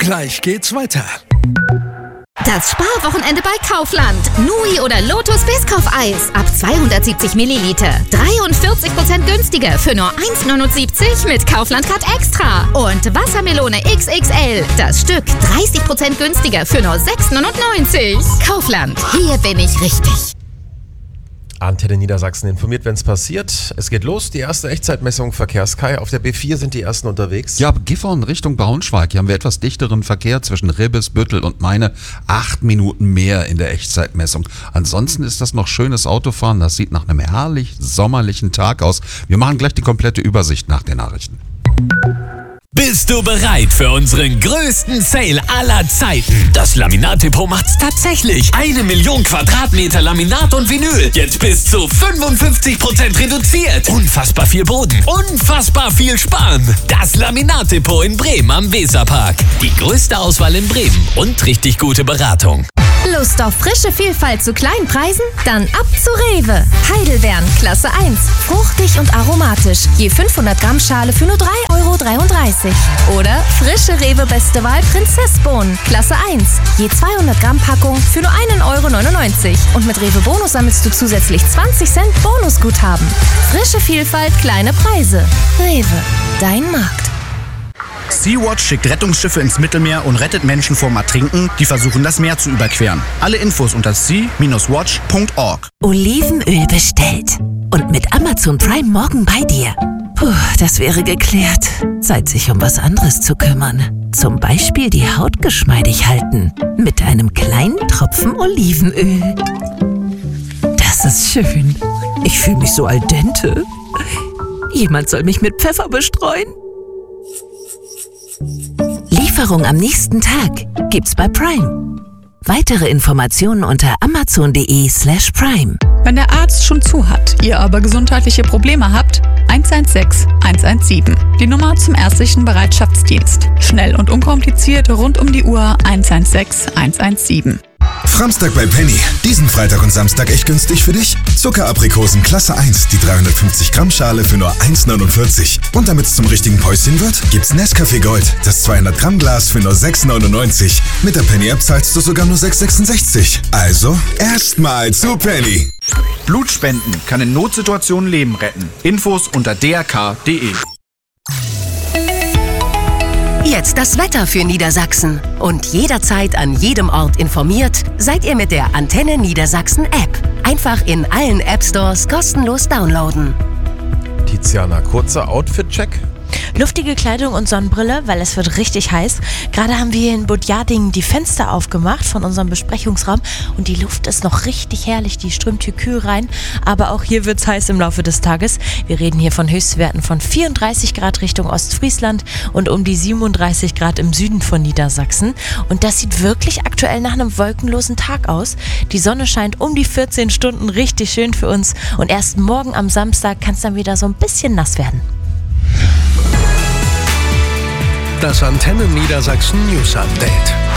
Gleich geht's weiter. Das Sparwochenende bei Kaufland. Nui oder Lotus Biscoff-Eis ab 270 Milliliter. 43% günstiger für nur 1,79 mit Kaufland Card Extra. Und Wassermelone XXL. Das Stück 30% günstiger für nur 6,99. Kaufland, hier bin ich richtig. Antenne Niedersachsen informiert, wenn es passiert. Es geht los, die erste Echtzeitmessung Verkehrskai. Auf der B4 sind die ersten unterwegs. Ja, Gifhorn Richtung Braunschweig. Hier haben wir etwas dichteren Verkehr zwischen Ribbes, Büttel und Meine. 8 Minuten mehr in der Echtzeitmessung. Ansonsten ist das noch schönes Autofahren. Das sieht nach einem herrlich sommerlichen Tag aus. Wir machen gleich die komplette Übersicht nach den Nachrichten. Bist du bereit für unseren größten Sale aller Zeiten? Das Laminat-Depot macht's tatsächlich. 1 Million Quadratmeter Laminat und Vinyl. Jetzt bis zu 55% reduziert. Unfassbar viel Boden. Unfassbar viel Sparen. Das Laminat-Depot in Bremen am Weserpark. Die größte Auswahl in Bremen und richtig gute Beratung. Lust auf frische Vielfalt zu kleinen Preisen? Dann ab zu Rewe. Heidelbeeren, Klasse 1. Fruchtig und aromatisch. Je 500 Gramm Schale für nur 3,33 €. Oder frische Rewe Beste Wahl Prinzessbohnen, Klasse 1. Je 200 Gramm Packung für nur 1,99 €. Und mit Rewe Bonus sammelst du zusätzlich 20 Cent Bonusguthaben. Frische Vielfalt, kleine Preise. Rewe, dein Markt. Sea-Watch schickt Rettungsschiffe ins Mittelmeer und rettet Menschen vorm Ertrinken, die versuchen, das Meer zu überqueren. Alle Infos unter sea-watch.org. Olivenöl bestellt. Und mit Amazon Prime morgen bei dir. Puh, das wäre geklärt. Zeit, sich um was anderes zu kümmern. Zum Beispiel die Haut geschmeidig halten. Mit einem kleinen Tropfen Olivenöl. Das ist schön. Ich fühle mich so al dente. Jemand soll mich mit Pfeffer bestreuen. Lieferung am nächsten Tag gibt's bei Prime. Weitere Informationen unter amazon.de/prime. Wenn der Arzt schon zu hat, ihr aber gesundheitliche Probleme habt, 116 117. Die Nummer zum ärztlichen Bereitschaftsdienst. Schnell und unkompliziert rund um die Uhr 116 117. Framstag bei Penny. Diesen Freitag und Samstag echt günstig für dich? Zuckeraprikosen Klasse 1, die 350 Gramm Schale für nur 1,49. Und damit es zum richtigen Päuschen wird, gibt's Nescafé Gold, das 200 Gramm Glas für nur 6,99. Mit der Penny-App zahlst du sogar nur 6,66. Also erstmal zu Penny. Blutspenden kann in Notsituationen Leben retten. Infos unter drk.de. Jetzt das Wetter für Niedersachsen. Und jederzeit an jedem Ort informiert, seid ihr mit der Antenne Niedersachsen App. Einfach in allen App-Stores kostenlos downloaden. Tiziana, kurzer Outfit-Check. Luftige Kleidung und Sonnenbrille, weil es wird richtig heiß. Gerade haben wir hier in Budjadingen die Fenster aufgemacht von unserem Besprechungsraum und die Luft ist noch richtig herrlich, die strömt hier kühl rein. Aber auch hier wird es heiß im Laufe des Tages. Wir reden hier von Höchstwerten von 34 Grad Richtung Ostfriesland und um die 37 Grad im Süden von Niedersachsen. Und das sieht wirklich aktuell nach einem wolkenlosen Tag aus. Die Sonne scheint um die 14 Stunden richtig schön für uns und erst morgen am Samstag kann es dann wieder so ein bisschen nass werden. Das Antenne Niedersachsen News Update.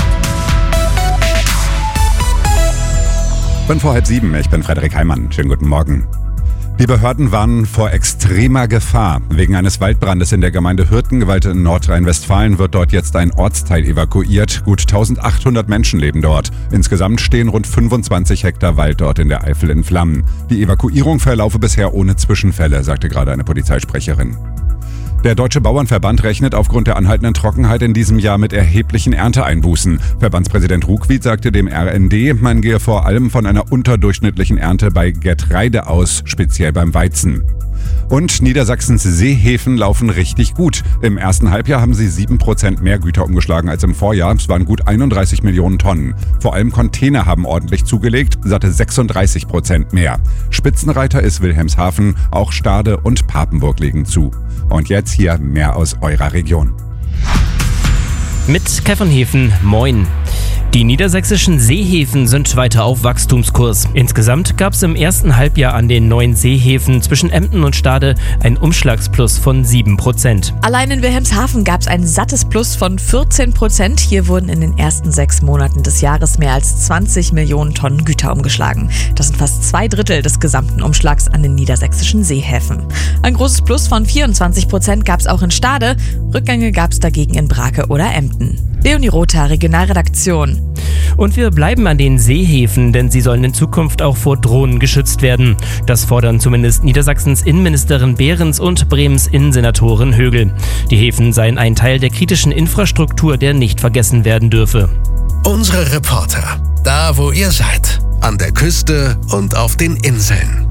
6:05. Ich bin Frederik Heimann. Schönen guten Morgen. Die Behörden warnen vor extremer Gefahr. Wegen eines Waldbrandes in der Gemeinde Hürtengewalt in Nordrhein-Westfalen wird dort jetzt ein Ortsteil evakuiert. Gut 1800 Menschen leben dort. Insgesamt stehen rund 25 Hektar Wald dort in der Eifel in Flammen. Die Evakuierung verlaufe bisher ohne Zwischenfälle, sagte gerade eine Polizeisprecherin. Der Deutsche Bauernverband rechnet aufgrund der anhaltenden Trockenheit in diesem Jahr mit erheblichen Ernteeinbußen. Verbandspräsident Ruckwied sagte dem RND, man gehe vor allem von einer unterdurchschnittlichen Ernte bei Getreide aus, speziell beim Weizen. Und Niedersachsens Seehäfen laufen richtig gut. Im ersten Halbjahr haben sie 7% mehr Güter umgeschlagen als im Vorjahr. Es waren gut 31 Millionen Tonnen. Vor allem Container haben ordentlich zugelegt, satte 36% mehr. Spitzenreiter ist Wilhelmshaven, auch Stade und Papenburg legen zu. Und jetzt hier mehr aus eurer Region. Mit Kai von Hefen, moin. Die niedersächsischen Seehäfen sind weiter auf Wachstumskurs. Insgesamt gab es im ersten Halbjahr an den neuen Seehäfen zwischen Emden und Stade ein Umschlagsplus von 7%. Allein in Wilhelmshaven gab es ein sattes Plus von 14%. Hier wurden in den ersten 6 Monaten des Jahres mehr als 20 Millionen Tonnen Güter umgeschlagen. Das sind fast 2/3 des gesamten Umschlags an den niedersächsischen Seehäfen. Ein großes Plus von 24% gab es auch in Stade. Rückgänge gab es dagegen in Brake oder Emden. Leonie Rother, Regionalredaktion. Und wir bleiben an den Seehäfen, denn sie sollen in Zukunft auch vor Drohnen geschützt werden. Das fordern zumindest Niedersachsens Innenministerin Behrens und Bremens Innensenatorin Högel. Die Häfen seien ein Teil der kritischen Infrastruktur, der nicht vergessen werden dürfe. Unsere Reporter, da wo ihr seid, an der Küste und auf den Inseln.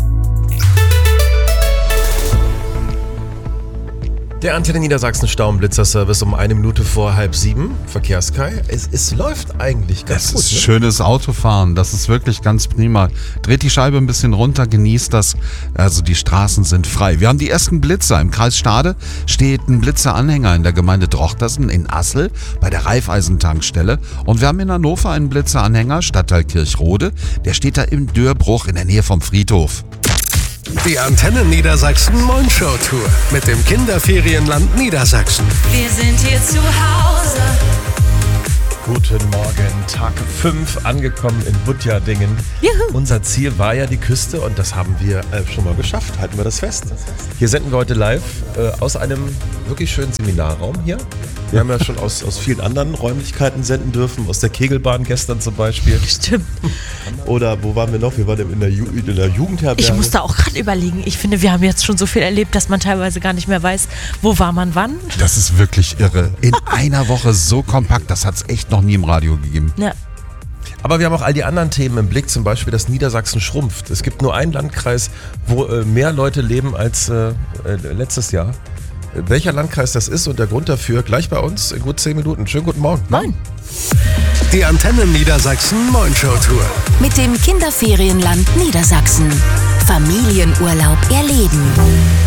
Der Antenne Niedersachsen Stauenblitzer-Service um 1 Minute vor 6:30. Verkehrskai. Es läuft eigentlich ganz gut. Es ist schönes Autofahren, das ist wirklich ganz prima. Dreht die Scheibe ein bisschen runter, genießt das. Also die Straßen sind frei. Wir haben die ersten Blitzer. Im Kreis Stade steht ein Blitzeranhänger in der Gemeinde Drochtersen in Assel bei der Raiffeisen-Tankstelle. Und wir haben in Hannover einen Blitzeranhänger, Stadtteil Kirchrode. Der steht da im Dörbruch in der Nähe vom Friedhof. Die Antenne Niedersachsen Moin-Show Tour mit dem Kinderferienland Niedersachsen. Wir sind hier zu Hause. Guten Morgen, Tag 5 angekommen in Budjadingen. Juhu. Unser Ziel war ja die Küste und das haben wir schon mal geschafft. Halten wir das fest. Hier senden wir heute live aus einem wirklich schönen Seminarraum hier. Wir haben ja schon aus vielen anderen Räumlichkeiten senden dürfen, aus der Kegelbahn gestern zum Beispiel. Stimmt. Oder wo waren wir noch? Wir waren in der Jugendherberge. Ich musste auch gerade überlegen. Ich finde, wir haben jetzt schon so viel erlebt, dass man teilweise gar nicht mehr weiß, wo war man wann. Das ist wirklich irre. In einer Woche so kompakt, das hat es echt noch nie im Radio gegeben. Ja. Aber wir haben auch all die anderen Themen im Blick, zum Beispiel, dass Niedersachsen schrumpft. Es gibt nur einen Landkreis, wo mehr Leute leben als letztes Jahr. Welcher Landkreis das ist und der Grund dafür, gleich bei uns in gut 10 Minuten. Schönen guten Morgen. Moin. Die Antenne Niedersachsen Moin-Show Tour. Mit dem Kinderferienland Niedersachsen. Familienurlaub erleben.